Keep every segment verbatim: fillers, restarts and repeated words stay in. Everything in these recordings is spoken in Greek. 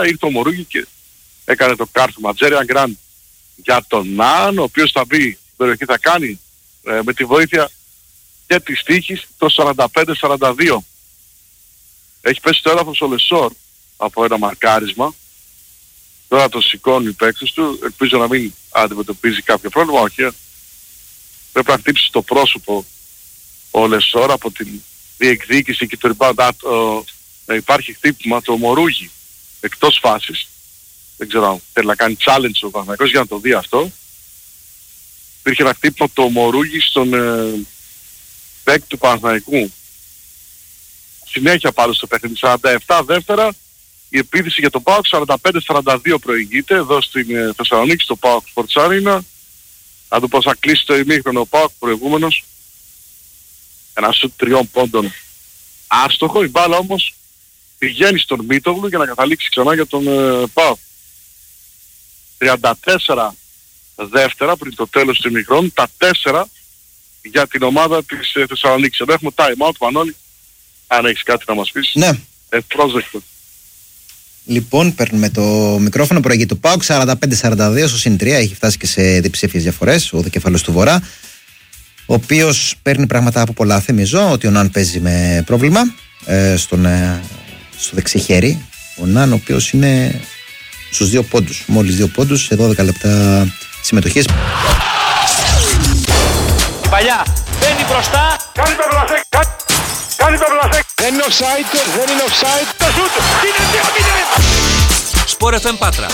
μετά ήρθε ο Μορούγι και έκανε το κάρφωμα. Τζέριαν Γκραντ για τον Ναν, ο οποίος θα μπει στην περιοχή, θα κάνει ε, με τη βοήθεια και της τύχης το σαράντα πέντε σαράντα δύο. Έχει πέσει το έδαφος ο Λεσόρ από ένα μαρκάρισμα. Τώρα το σηκώνει οι παίκτες του, ελπίζω να μην αντιμετωπίζει κάποιο πρόβλημα, όχι. Πρέπει να χτύψει το πρόσωπο ο Λεσόρ από την διεκδίκηση και το rebound. Να υπάρχει χτύπημα το Μορούγι εκτός φάσης. Δεν ξέρω αν θέλει να κάνει challenge ο Παναθηναϊκός για να το δει αυτό. Υπήρχε ένα χτύπημα το Μορούγι στον ε, παίκτη του Παναθηναϊκού. Συνέχεια πάνω στο παιχνίδι. σαράντα επτά δεύτερα. Η επίθεση για τον ΠΑΟΚ σαράντα πέντε σαράντα δύο προηγείται εδώ στην ε, Θεσσαλονίκη, στο ΠΑΟΚ Sports Arena. Να δω πώς θα κλείσει το ημίχρονο ο ΠΑΟΚ προηγούμενος. Ένα σουτ τριών πόντων άστοχο. Η μπάλα όμως πηγαίνει στον Μίτογλου για να καταλήξει ξανά για τον ε, ΠΑΟΚ. τριάντα τέσσερα δεύτερα πριν το τέλος του ημιχρόνου. Τα τέσσερα για την ομάδα της ε, Θεσσαλονίκης. Εδώ έχουμε time out, Μανώλη. Αν έχεις κάτι να μας πεις. Ναι. Ευπρόσδεκτο. Λοιπόν, παίρνουμε το μικρόφωνο, προηγεί το ΠΑΟΚ σαράντα πέντε σαράντα δύο στο συν τρία, έχει φτάσει και σε διψήφιες διαφορές ο δικεφαλός του Βορρά, ο οποίος παίρνει πράγματα από πολλά. Θυμίζω ότι ο Ναν παίζει με πρόβλημα ε, στον, ε, στο δεξί χέρι. Ο Ναν, ο οποίος είναι στους δύο πόντους, μόλις δύο πόντους σε δώδεκα λεπτά συμμετοχής. Παλιά, μπαίνει μπροστά, κάνει το βλασέ, κάνει το βλασέ. Δεν είναι offside, δεν είναι offside. Το σούτ, είναι δύο μηδέν. Σπορ εφ εμ Πάτρα.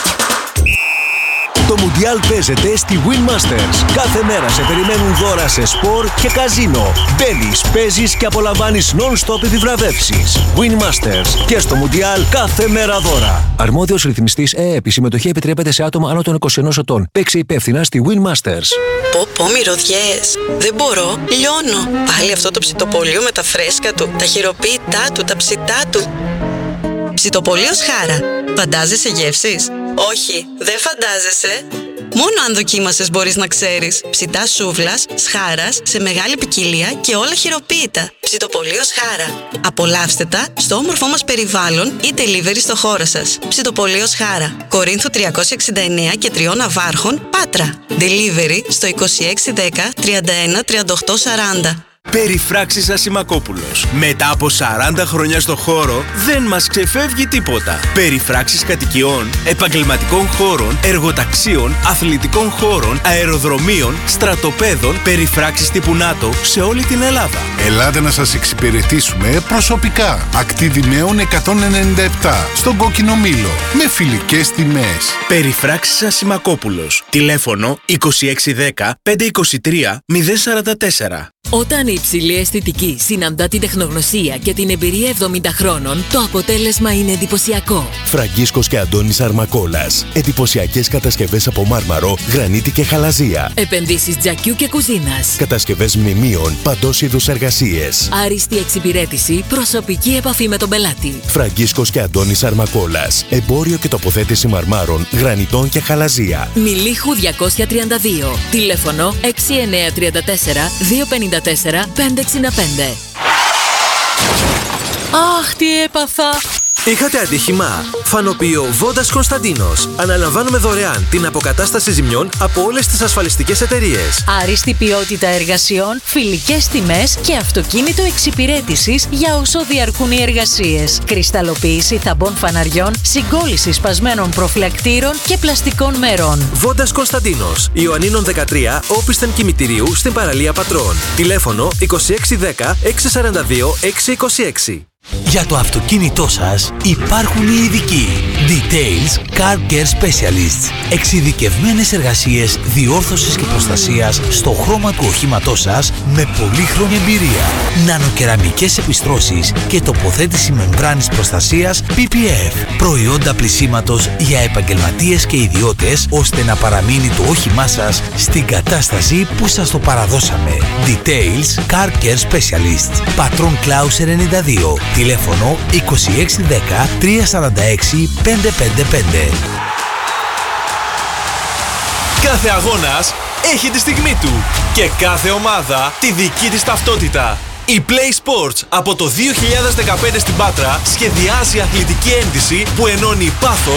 Το Μουντιάλ παίζεται στη Win Masters. Κάθε μέρα σε περιμένουν δώρα σε σπορ και καζίνο. Μπαίνεις, παίζεις και απολαμβάνεις non-stop επιβραβεύσεις. Win Masters. Και στο Μουντιάλ κάθε μέρα δώρα. Αρμόδιος ρυθμιστής ΕΕΠ. Η συμμετοχή επιτρέπεται σε άτομα άνω των είκοσι ενός ετών. Παίξε υπεύθυνα στη Win Masters. Πω πω μυρωδιές. Δεν μπορώ, λιώνω. Πάλι αυτό το ψητοπολείο με τα φρέσκα του, τα χειροποίητά του, τα ψητά του. Ψητοπολείο Σχάρα. Φαντάζεσαι γεύσεις? Όχι, δεν φαντάζεσαι. Μόνο αν δοκίμασες μπορείς να ξέρεις. Ψητά σούβλας, Σχάρας, σε μεγάλη ποικιλία και όλα χειροποίητα. Ψητοπολείο Σχάρα. Απολαύστε τα στο όμορφό μας περιβάλλον ή delivery στο χώρο σας. Ψητοπολείο Σχάρα. Κορίνθου τριακόσια εξήντα εννέα και Τριών Ναβάρχων, Πάτρα. Delivery στο είκοσι έξι δέκα τριάντα ένα τριάντα οκτώ σαράντα. Περιφράξεις Ασημακόπουλος. Μετά από σαράντα χρόνια στο χώρο, δεν μας ξεφεύγει τίποτα. Περιφράξεις κατοικιών, επαγγελματικών χώρων, εργοταξίων, αθλητικών χώρων, αεροδρομίων, στρατοπέδων, περιφράξεις τύπου ΝΑΤΟ σε όλη την Ελλάδα. Ελάτε να σας εξυπηρετήσουμε προσωπικά. Ακτή Δημαίων εκατόν ενενήντα επτά, στον Κόκκινο Μήλο, με φιλικές τιμές. Περιφράξεις Ασημακόπουλος. Τηλέφωνο είκοσι έξι δέκα πεντακόσια είκοσι τρία μηδέν σαράντα τέσσερα. Όταν η υψηλή αισθητική συναντά την τεχνογνωσία και την εμπειρία εβδομήντα χρόνων, το αποτέλεσμα είναι εντυπωσιακό. Φραγκίσκος και Αντώνης Αρμακόλας. Εντυπωσιακές κατασκευές από μάρμαρο, γρανίτη και χαλαζία. Επενδύσεις τζακιού και κουζίνας. Κατασκευές μνημείων, παντός είδους εργασίες. Άριστη εξυπηρέτηση, προσωπική επαφή με τον πελάτη. Φραγκίσκος και Αντώνης Αρμακόλας. Εμπόριο και τοποθέτηση μαρμάρων, γρανιτών και χαλαζία. Μιλίχου διακόσια τριάντα δύο. Τηλέφωνο έξι εννιά τρία τέσσερα δύο πέντε τέσσερα πέντε εξήντα πέντε. Αχ, τι έπαθα! Είχατε ατύχημα? Φανοποιείο Βόντας Κωνσταντίνος. Αναλαμβάνουμε δωρεάν την αποκατάσταση ζημιών από όλες τις ασφαλιστικές εταιρείες. Άριστη ποιότητα εργασιών, φιλικές τιμές και αυτοκίνητο εξυπηρέτησης για όσο διαρκούν οι εργασίες. Κρυσταλλοποίηση θαμπών φαναριών, συγκόλληση σπασμένων προφυλακτήρων και πλαστικών μερών. Βόντας Κωνσταντίνος. Ιωαννίνων δεκατρία, Όπισθεν Κημητηρίου στην παραλία Πατρών. Τηλέφωνο είκοσι έξι δέκα έξι σαράντα δύο έξι είκοσι έξι. Για το αυτοκίνητό σας υπάρχουν οι ειδικοί. Details Car Care Specialists. Εξειδικευμένες εργασίες διόρθωσης και προστασίας στο χρώμα του οχήματός σας με πολύχρονη εμπειρία. Νανοκεραμικές επιστρώσεις και τοποθέτηση μεμβράνης προστασίας πι πι εφ. Προϊόντα πλυσίματος για επαγγελματίες και ιδιώτες ώστε να παραμείνει το όχημά σας στην κατάσταση που σας το παραδώσαμε. Details Car Care Specialists. Πατρών Κλάους ενενήντα δύο. Τηλέφωνο είκοσι έξι δέκα τρία σαράντα έξι πέντε πέντε πέντε. Κάθε αγώνας έχει τη στιγμή του και κάθε ομάδα τη δική της ταυτότητα. Η Play Sports από το δύο χιλιάδες δεκαπέντε στην Πάτρα σχεδιάζει αθλητική ένδυση που ενώνει πάθος